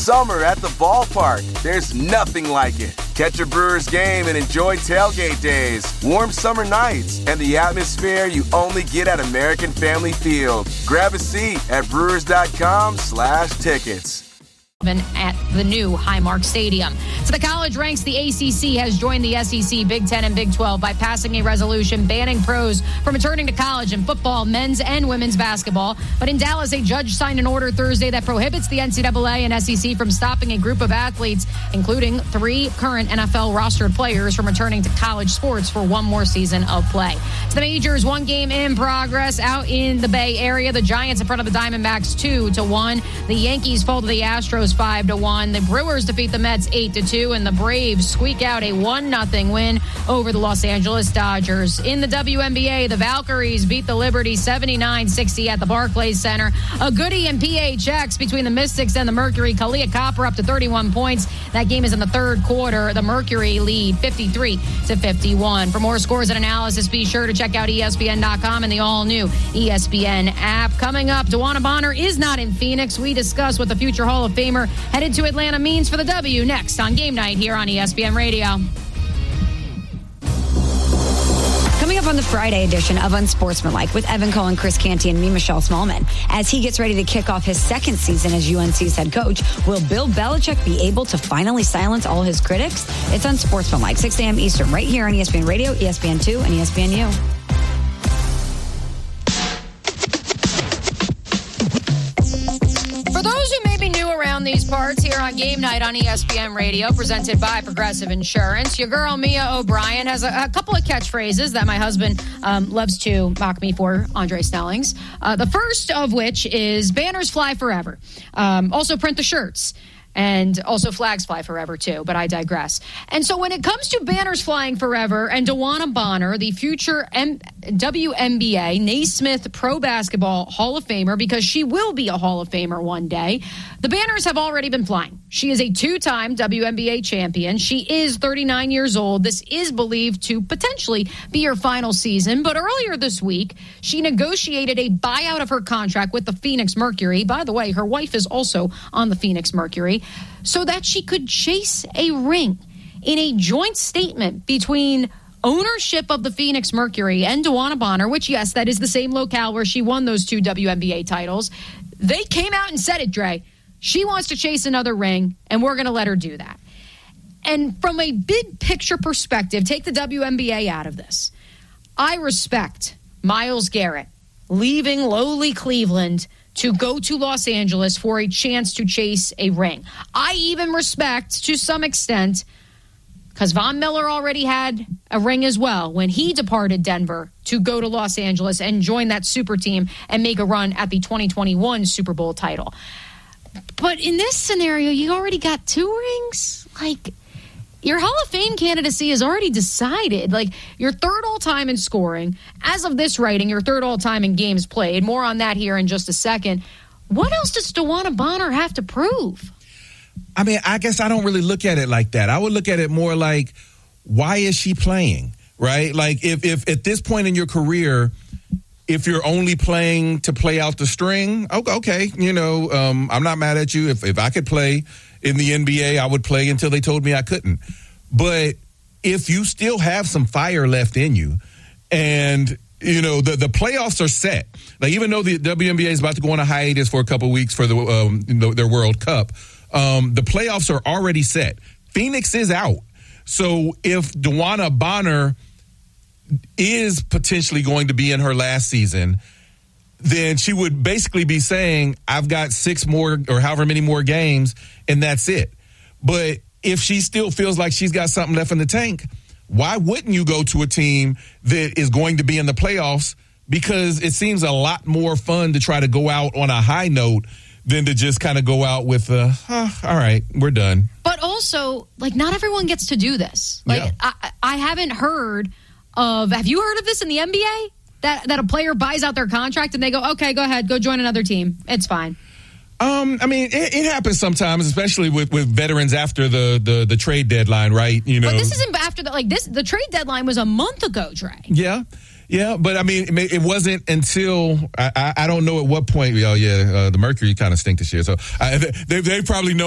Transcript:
summer at the ballpark. There's nothing like it. Catch a Brewers game and enjoy tailgate days, warm summer nights, and the atmosphere you only get at American Family Field. Grab a seat at brewers.com/tickets. At the new Highmark Stadium. So the college ranks, the ACC has joined the SEC, Big Ten, and Big 12 by passing a resolution banning pros from returning to college in football, men's and women's basketball. But in Dallas, a judge signed an order Thursday that prohibits the NCAA and SEC from stopping a group of athletes, including 3 current NFL rostered players, from returning to college sports for one more season of play. So the majors, one game in progress out in the Bay Area. The Giants in front of the Diamondbacks 2-1. The Yankees fall to the Astros 5-1. The Brewers defeat the Mets 8-2, and the Braves squeak out a 1-0 win over the Los Angeles Dodgers. In the WNBA, the Valkyries beat the Liberty 79-60 at the Barclays Center. A goodie in PHX between the Mystics and the Mercury. Kalia Copper up to 31 points. That game is in the third quarter. The Mercury lead 53-51. For more scores and analysis, be sure to check out ESPN.com and the all-new ESPN app. Coming up, DeWanna Bonner is not in Phoenix. We discuss what the future Hall of Famer headed to Atlanta means for the W next on Game Night here on ESPN Radio. Coming up on the Friday edition of Unsportsmanlike with Evan Cohen, Chris Canty, and me, Michelle Smallman. As he gets ready to kick off his second season as UNC's head coach, will Bill Belichick be able to finally silence all his critics? It's Unsportsmanlike, 6 a.m. Eastern, right here on ESPN Radio, ESPN2, and ESPNU. For those who may be new around these parts, here on Game Night on ESPN Radio, presented by Progressive Insurance, your girl Mia O'Brien has a couple of catchphrases that my husband loves to mock me for, Andre Snellings. The first of which is banners fly forever. Also print the shirts. And also flags fly forever, too, but I digress. And so when it comes to banners flying forever and DeWanna Bonner, the future WNBA Naismith Pro Basketball Hall of Famer, because she will be a Hall of Famer one day, the banners have already been flying. She is a 2-time WNBA champion. She is 39 years old. This is believed to potentially be her final season. But earlier this week, she negotiated a buyout of her contract with the Phoenix Mercury. By the way, her wife is also on the Phoenix Mercury, so that she could chase a ring. In a joint statement between ownership of the Phoenix Mercury and DeWanna Bonner, which, yes, that is the same locale where she won those 2 WNBA titles, they came out and said it, Dre. She wants to chase another ring, and we're going to let her do that. And from a big picture perspective, take the WNBA out of this. I respect Myles Garrett leaving lowly Cleveland to go to Los Angeles for a chance to chase a ring. I even respect, to some extent, because Von Miller already had a ring as well when he departed Denver to go to Los Angeles and join that super team and make a run at the 2021 Super Bowl title. But in this scenario, you already got 2 rings. Like, your Hall of Fame candidacy is already decided. Like, you're third all-time in scoring. As of this writing, you're third all-time in games played. More on that here in just a second. What else does DeWanna Bonner have to prove? I mean, I guess I don't really look at it like that. I would look at it more like, why is she playing, right? Like, if at this point in your career, if you're only playing to play out the string, okay, you know, I'm not mad at you. If I could play in the NBA, I would play until they told me I couldn't. But if you still have some fire left in you, and you know the playoffs are set, like even though the WNBA is about to go on a hiatus for a couple of weeks for their World Cup, the playoffs are already set. Phoenix is out, so if DeWanna Bonner is potentially going to be in her last season, then she would basically be saying, I've got 6 more or however many more games, and that's it. But if she still feels like she's got something left in the tank, why wouldn't you go to a team that is going to be in the playoffs? Because it seems a lot more fun to try to go out on a high note than to just kind of go out with, all right, we're done. But also, like, not everyone gets to do this. Like, yeah. I haven't heard of, have you heard of this in the NBA? That a player buys out their contract and they go, okay, go ahead, go join another team. It's fine. I mean, it happens sometimes, especially with veterans after the trade deadline, right? You know, but this isn't after the the trade deadline was a month ago, Dre. Yeah, but I mean, it wasn't until I don't know at what point. The Mercury kind of stink this year, so they probably know.